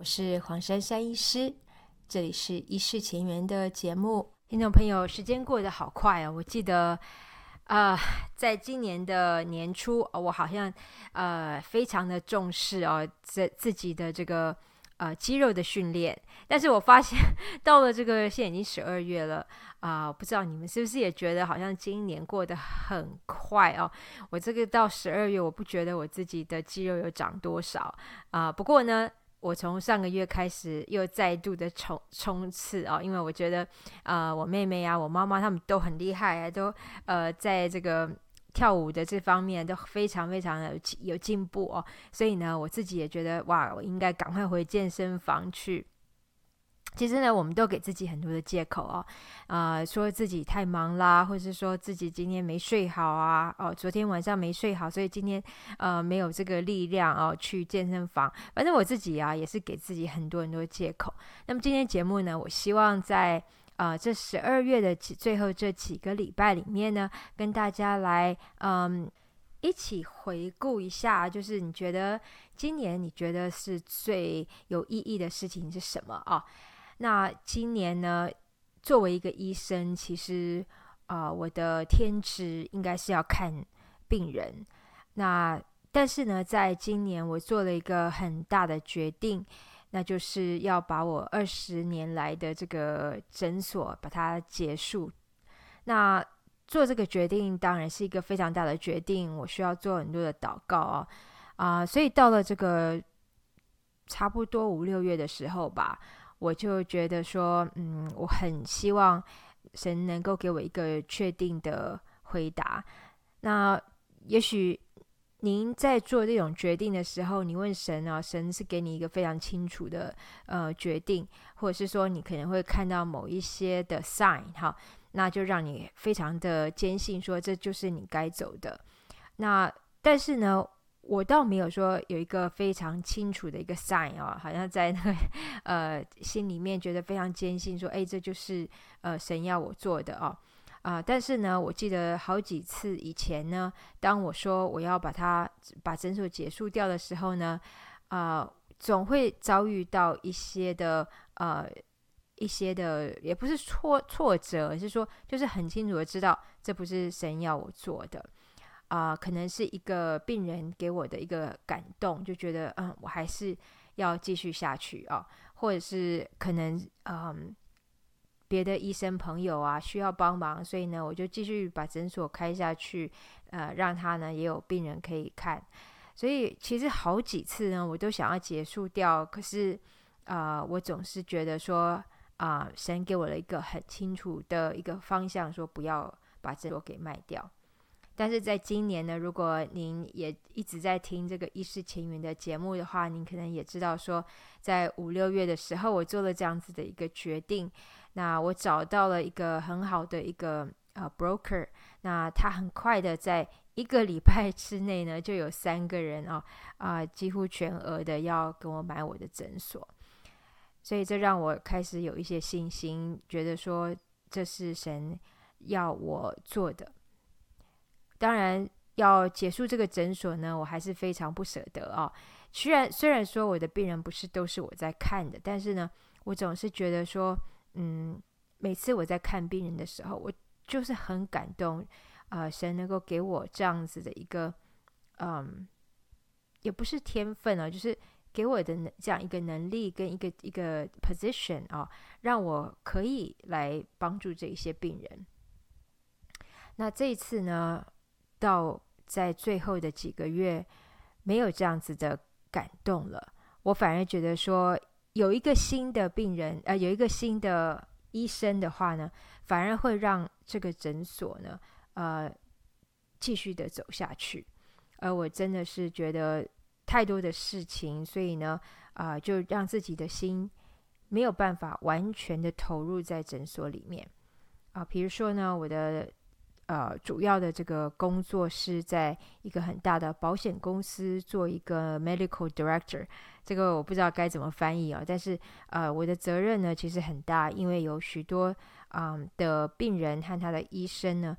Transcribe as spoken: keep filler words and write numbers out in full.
我是黄珊珊医师，这里是医事前缘的节目。听众朋友，时间过得好快哦！我记得，呃，在今年的年初，呃、我好像呃非常的重视哦，自自己的这个呃肌肉的训练。但是我发现到了这个现在已经十二月了啊、呃，不知道你们是不是也觉得好像今年过得很快哦？我这个到十二月，我不觉得我自己的肌肉有长多少啊、呃，不过呢。我从上个月开始又再度的冲冲刺哦，因为我觉得，呃，我妹妹啊，我妈妈他们都很厉害啊，都呃在这个跳舞的这方面都非常非常的有进步哦，所以呢，我自己也觉得哇，我应该赶快回健身房去。其实呢，我们都给自己很多的借口哦，呃，说自己太忙啦，或是说自己今天没睡好啊，哦，昨天晚上没睡好，所以今天呃没有这个力量哦去健身房。反正我自己啊也是给自己很多很多借口。那么今天节目呢，我希望在呃这十二月的最后这几个礼拜里面呢，跟大家来嗯。一起回顾一下，就是你觉得今年你觉得是最有意义的事情是什么啊？那今年呢，作为一个医生，其实啊、呃，我的天职应该是要看病人。那但是呢，在今年我做了一个很大的决定，那就是要把我二十年来的这个诊所把它结束。那做这个决定当然是一个非常大的决定，我需要做很多的祷告啊啊、呃，所以到了这个差不多五六月的时候吧。我就觉得说，嗯，我很希望神能够给我一个确定的回答。那也许您在做这种决定的时候，你问神啊，神是给你一个非常清楚的呃决定，或者是说你可能会看到某一些的 sign 哈，那就让你非常的坚信说这就是你该走的。那但是呢，我倒没有说有一个非常清楚的一个 sign 哦，好像在那个呃心里面觉得非常坚信说，哎，这就是呃神要我做的哦。啊、呃，但是呢，我记得好几次以前呢，当我说我要把它把诊所结束掉的时候呢，啊、呃，总会遭遇到一些的呃一些的，也不是挫挫折，而是说就是很清楚的知道这不是神要我做的。啊、呃，可能是一个病人给我的一个感动，就觉得嗯，我还是要继续下去啊、哦，或者是可能嗯，别的医生朋友啊需要帮忙，所以呢，我就继续把诊所开下去，呃，让他呢也有病人可以看。所以其实好几次呢，我都想要结束掉，可是啊、呃，我总是觉得说啊、呃，神给我了一个很清楚的一个方向，说不要把诊所给卖掉。但是在今年呢，如果您也一直在听这个医事前缘的节目的话，您可能也知道说，在五六月的时候，我做了这样子的一个决定。那我找到了一个很好的一个呃 broker，那他很快的在一个礼拜之内呢，就有三个人哦啊、呃，几乎全额的要跟我买我的诊所，所以这让我开始有一些信心，觉得说这是神要我做的。当然要结束这个诊所呢，我还是非常不舍得啊、哦。虽然虽然说我的病人不是都是我在看的，但是呢，我总是觉得说，嗯，每次我在看病人的时候，我就是很感动，呃，神能够给我这样子的一个，嗯，也不是天分啊，就是给我的这样一个能力跟一个一个 position 啊、哦，让我可以来帮助这一些病人。那这一次呢，到在最后的几个月没有这样子的感动了，我反而觉得说有一个新的病人，呃，有一个新的医生的话呢，反而会让这个诊所呢，呃，继续的走下去。而我真的是觉得太多的事情，所以呢，啊、呃，就让自己的心没有办法完全的投入在诊所里面啊、呃。比如说呢，我的呃，主要的这个工作是在一个很大的保险公司做一个 medical director， 这个我不知道该怎么翻译啊，但是呃，我的责任呢其实很大，因为有许多嗯的病人和他的医生呢